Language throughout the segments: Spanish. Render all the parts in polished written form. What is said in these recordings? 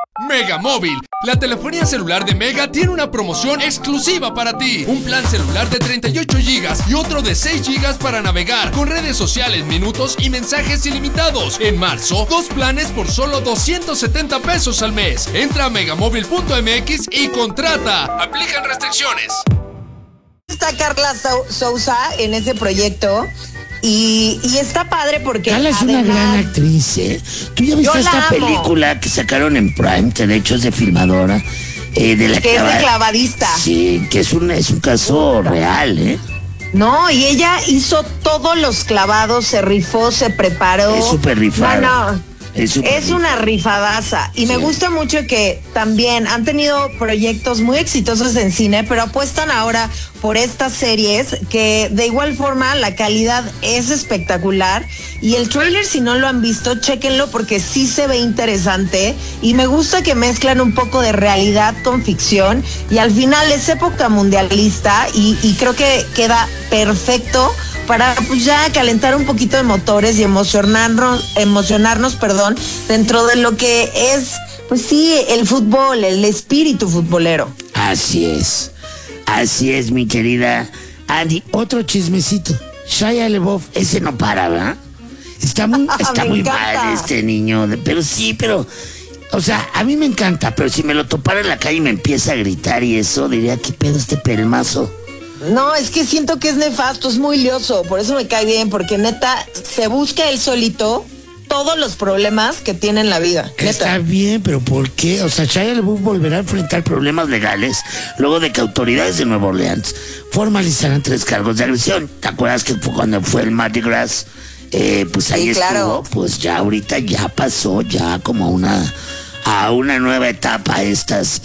Mega Móvil, la telefonía celular de Mega tiene una promoción exclusiva para ti. Un plan celular de 38 GB y otro de 6 GB para navegar con redes sociales, minutos y mensajes ilimitados. En marzo, 2 planes por solo 270 pesos al mes. Entra a megamóvil.mx y contrata. Aplican restricciones. Está Carla Sousa en ese proyecto. Y está padre porque Carla es una gran actriz, ¿eh? ¿Tú ya viste esta película que sacaron en Prime, que de hecho es de filmadora? De la que es de clavadista. Sí, que es un caso real, ¿eh? No, y ella hizo todos los clavados, se rifó, se preparó. Es súper rifada. No. Es una rifadaza y me gusta mucho que también han tenido proyectos muy exitosos en cine, pero apuestan ahora por estas series que de igual forma la calidad es espectacular y el tráiler, si no lo han visto, chéquenlo porque sí se ve interesante y me gusta que mezclan un poco de realidad con ficción y al final es época mundialista y creo que queda perfecto para pues ya calentar un poquito de motores y emocionarnos, dentro de lo que es, pues sí, el fútbol, el espíritu futbolero. Así es, mi querida Andy. Otro chismecito, Shia LaBeouf, ese no para, ¿verdad? Está muy mal este niño, pero, o sea, a mí me encanta, pero si me lo topara en la calle y me empieza a gritar y eso, diría, ¿qué pedo este pelmazo? No, es que siento que es nefasto, es muy lioso, por eso me cae bien, porque neta, se busca él solito todos los problemas que tiene en la vida. Neta. Está bien, pero ¿por qué? O sea, Shia LaBeouf volverá a enfrentar problemas legales luego de que autoridades de Nueva Orleans formalizaran 3 cargos de agresión. ¿Te acuerdas que fue cuando fue el Mardi Gras? Pues ahí estuvo, claro. Pues ya ahorita ya pasó ya como a una nueva etapa estas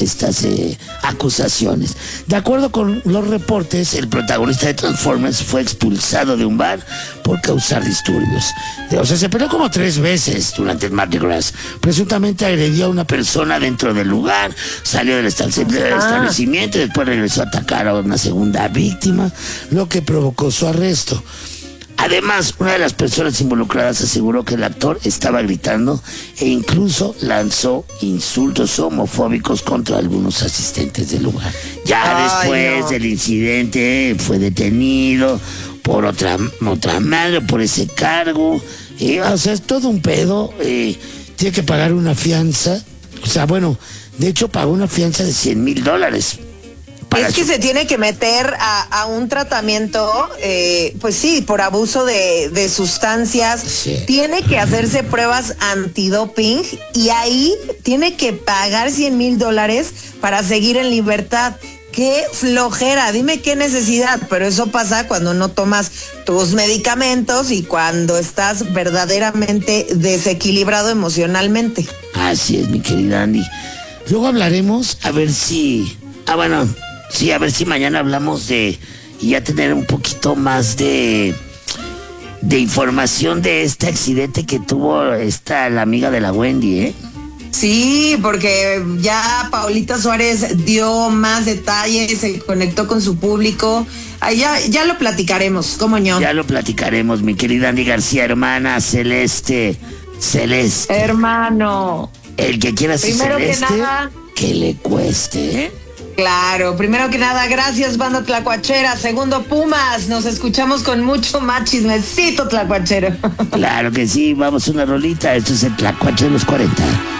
acusaciones. De acuerdo con los reportes, el protagonista de Transformers fue expulsado de un bar por causar disturbios. O sea, se peleó como 3 veces durante el Mardi Gras. Presuntamente agredió a una persona dentro del lugar, salió del establecimiento y después regresó a atacar a una segunda víctima, lo que provocó su arresto. Además, una de las personas involucradas aseguró que el actor estaba gritando e incluso lanzó insultos homofóbicos contra algunos asistentes del lugar. Ya después del incidente fue detenido por otra madre por ese cargo. O sea, es todo un pedo. Tiene que pagar una fianza. O sea, bueno, de hecho pagó una fianza de $100,000. Es que se tiene que meter a un tratamiento, pues sí, por abuso de sustancias. Sí. Tiene que hacerse pruebas antidoping y ahí tiene que pagar $100,000 para seguir en libertad. ¡Qué flojera! Dime qué necesidad, pero eso pasa cuando no tomas tus medicamentos y cuando estás verdaderamente desequilibrado emocionalmente. Así es, mi querida Andy. Luego hablaremos a ver si... Sí, a ver si mañana hablamos y ya tener un poquito más de información de este accidente que tuvo la amiga de la Wendy, ¿eh? Sí, porque ya Paulita Suárez dio más detalles, se conectó con su público. Ya lo platicaremos, ¿cómo no? Ya lo platicaremos, mi querida Andy García, hermana Celeste. Hermano. El que quiera ser Celeste, que nada, que le cueste, ¿eh? Claro, primero que nada, gracias, banda tlacuachera. Segundo, Pumas, nos escuchamos con mucho más chismecito tlacuachero. Claro que sí, vamos a una rolita. Esto es el Tlacuache de los 40.